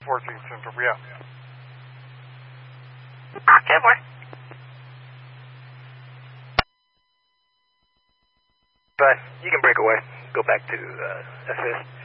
14 Central, yeah. Good boy. But you can break away. Go back to SS.